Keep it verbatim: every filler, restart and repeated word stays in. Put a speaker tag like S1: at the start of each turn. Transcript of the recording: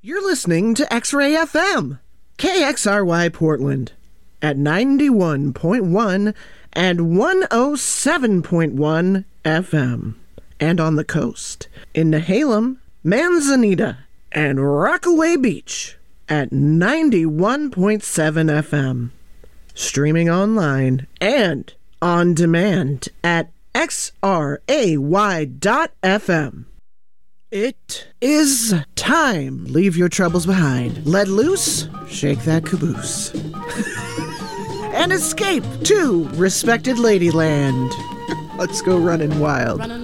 S1: You're listening to X-Ray F M, K X R Y Portland, at ninety-one point one and one oh seven point one F M, and on the coast, in Nehalem, Manzanita, and Rockaway Beach, at ninety-one point seven F M. Streaming online and on demand at X R A Y dot F M. It is time. Leave your troubles behind. Let loose, shake that caboose, and escape to respected Ladyland. Let's go running wild. Running